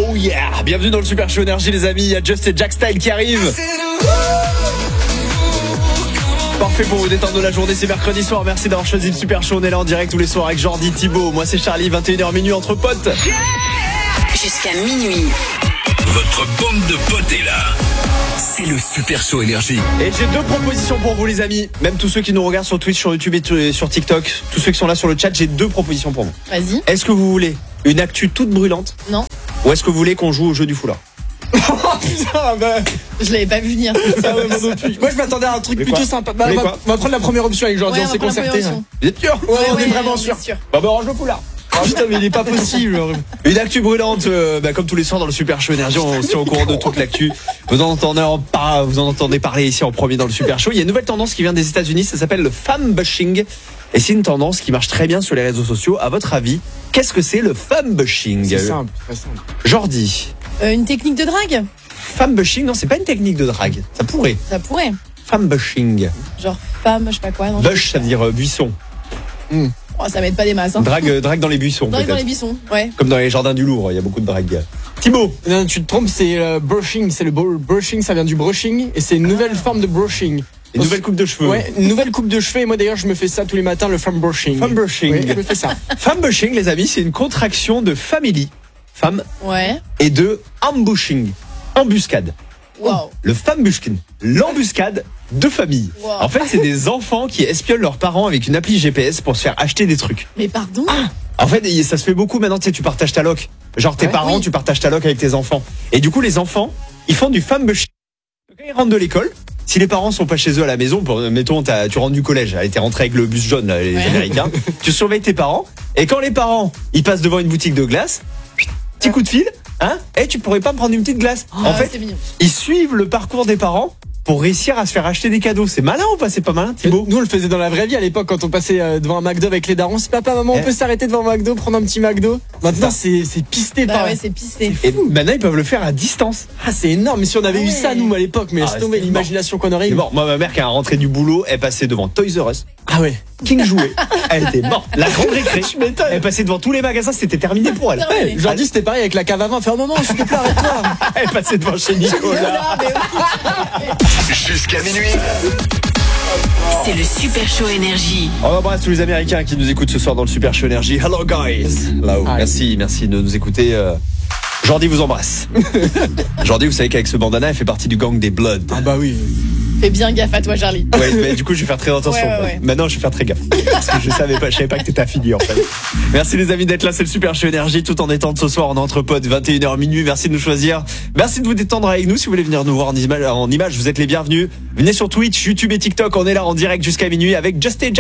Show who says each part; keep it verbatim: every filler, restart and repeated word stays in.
Speaker 1: Oh yeah, bienvenue dans le Super Show Énergie les amis, il y a Just et Jack Style qui arrivent. Parfait pour vous détendre de la journée, c'est mercredi soir, merci d'avoir choisi le Super Show, on est là en direct tous les soirs avec Jordi, Thibaut, moi c'est Charlie, vingt et une heures minuit entre potes.
Speaker 2: Jusqu'à minuit.
Speaker 3: Votre bande de potes est là. C'est le Super Show Énergie.
Speaker 1: Et j'ai deux propositions pour vous les amis, même tous ceux qui nous regardent sur Twitch, sur YouTube et sur TikTok, tous ceux qui sont là sur le chat, j'ai deux propositions pour vous.
Speaker 4: Vas-y.
Speaker 1: Est-ce que vous voulez une actu toute brûlante?
Speaker 4: Non.
Speaker 1: Ou est-ce que vous voulez qu'on joue au jeu du foulard?
Speaker 5: Oh putain, bah.
Speaker 4: Je l'avais pas vu venir.
Speaker 5: Ah ouais, moi non plus. Moi je m'attendais à un truc
Speaker 1: Mais
Speaker 5: plutôt
Speaker 1: quoi
Speaker 5: sympa. Bah,
Speaker 1: Mais
Speaker 5: on, va,
Speaker 1: quoi
Speaker 5: on va prendre la première option avec Jordi,
Speaker 4: Ouais,
Speaker 5: on s'est
Speaker 4: on va prendre la
Speaker 5: concerté.
Speaker 4: première option.
Speaker 1: Vous êtes sûr?
Speaker 5: Ouais,
Speaker 4: Ouais,
Speaker 5: on
Speaker 4: ouais,
Speaker 5: est vraiment
Speaker 4: on est
Speaker 5: sûr.
Speaker 4: sûr.
Speaker 1: Bah bah range le foulard.
Speaker 5: Oh putain, mais il est pas possible.
Speaker 1: Une actu brûlante, euh, bah, comme tous les soirs dans le Super Show Énergie, on se tient au courant de toute l'actu. Vous en entendez en par- vous en entendez parler ici en premier dans le Super Show. Il y a une nouvelle tendance qui vient des États-Unis, ça s'appelle le femme bashing. Et c'est une tendance qui marche très bien sur les réseaux sociaux. À votre avis, qu'est-ce que c'est le femme bashing?
Speaker 5: C'est simple, très simple.
Speaker 1: Jordi.
Speaker 4: Euh, une technique de drague?
Speaker 1: Femme bashing, non, c'est pas une technique de drague. Ça pourrait.
Speaker 4: Ça pourrait.
Speaker 1: Femme bashing.
Speaker 4: Genre femme, je sais pas quoi. Non,
Speaker 1: Bush, ça veut dire euh, buisson.
Speaker 4: Oh, ça m'aide pas des masses. Hein.
Speaker 1: Drague, euh, drague dans les buissons,
Speaker 4: Drague dans
Speaker 1: peut-être.
Speaker 4: les buissons, ouais.
Speaker 1: Comme dans les jardins du Louvre, il y a beaucoup de drague. Thibaut.
Speaker 5: Non, tu te trompes, c'est euh, brushing. C'est le br- brushing, ça vient du brushing. Et c'est une nouvelle forme de brushing.
Speaker 1: Une nouvelle coupe de cheveux.
Speaker 5: Ouais, une nouvelle coupe de cheveux. Et moi d'ailleurs, je me fais ça tous les matins, le femme brushing.
Speaker 1: Femme brushing.
Speaker 5: Oui, je me fais ça.
Speaker 1: Femme bushing, les amis, c'est une contraction de family, femme,
Speaker 4: Ouais.
Speaker 1: et de ambushing, embuscade.
Speaker 4: Wow.
Speaker 1: Le femme bushing, l'embuscade de famille.
Speaker 4: Wow.
Speaker 1: En fait, c'est des enfants qui espionnent leurs parents avec une appli G P S pour se faire acheter des trucs.
Speaker 4: Mais pardon?
Speaker 1: En fait, ça se fait beaucoup maintenant, tu sais, tu partages ta loc. Genre tes
Speaker 5: Ouais.
Speaker 1: parents,
Speaker 4: Oui.
Speaker 1: tu partages ta loc avec tes enfants. Et du coup, les enfants, ils font du femme bushing. Quand ils rentrent de l'école, si les parents sont pas chez eux à la maison, pour, mettons, t'as- tu rentres du collège, allez, t'es rentré avec le bus jaune, là, les
Speaker 4: Ouais.
Speaker 1: Américains, tu surveilles tes parents, et quand les parents, ils passent devant une boutique de glace, petit coup de fil, hein, et tu pourrais pas me prendre une petite glace. en
Speaker 4: Ah,
Speaker 1: fait,
Speaker 4: c'est mignon.
Speaker 1: ils suivent le parcours des parents pour réussir à se faire acheter des cadeaux. C'est malin ou pas? C'est pas malin, Thibaut?
Speaker 5: Nous on le faisait dans la vraie vie à l'époque quand on passait euh, devant un McDo avec les darons. Si papa, maman, on
Speaker 1: Eh.
Speaker 5: peut s'arrêter devant un McDo, prendre un petit McDo. Maintenant
Speaker 1: ça.
Speaker 5: c'est c'est pisté
Speaker 4: Bah
Speaker 5: par.
Speaker 4: ouais, c'est pisté.
Speaker 1: Et maintenant, ils peuvent le faire à distance.
Speaker 5: Ah c'est énorme. Mais si on avait
Speaker 4: Ah
Speaker 5: eu
Speaker 4: ouais.
Speaker 5: ça nous à l'époque, mais
Speaker 1: Ah
Speaker 5: laisse
Speaker 1: ouais,
Speaker 5: tomber
Speaker 1: c'était
Speaker 5: l'imagination qu'on aurait
Speaker 1: Et
Speaker 5: eu.
Speaker 1: bon, moi, ma mère, qui est rentrée du boulot, elle passait devant Toys R Us,
Speaker 5: Ah ouais.
Speaker 1: King Jouet. Elle était morte. La grande récré.
Speaker 5: Tu m'étonnes.
Speaker 1: Elle passait devant tous les magasins, c'était terminé pour elle.
Speaker 4: Terminé.
Speaker 1: Ouais,
Speaker 5: Aujourd'hui c'était pareil avec la cave à vin. Faire un moment, s'il te plaît, arrête-toi.
Speaker 1: Elle passait devant chez Nicolas.
Speaker 4: Ah, mais oui.
Speaker 3: Jusqu'à minuit.
Speaker 2: C'est le Super Show Énergie.
Speaker 1: On embrasse tous les Américains qui nous écoutent ce soir dans le Super Show Énergie. Hello guys. Hello.
Speaker 5: Hi.
Speaker 1: Merci, merci de nous écouter. Euh, Jordi vous embrasse. Jordi, vous savez qu'avec ce bandana, elle fait partie du gang des Bloods.
Speaker 5: Ah bah oui.
Speaker 4: Fais bien gaffe à toi, Charlie.
Speaker 1: Ouais, mais du coup, je vais faire très attention.
Speaker 4: Ouais, ouais, ouais.
Speaker 1: Maintenant, je vais faire très gaffe. Parce que je savais pas, je savais pas que t'étais affilié, en fait. Merci les amis d'être là, c'est le Super Show Énergie, tout en détente ce soir, on est entre potes, vingt et une heures minuit. Merci de nous choisir. Merci de vous détendre avec nous. Si vous voulez venir nous voir en image, en image, vous êtes les bienvenus. Venez sur Twitch, YouTube et TikTok, on est là en direct jusqu'à minuit avec Just et Jack.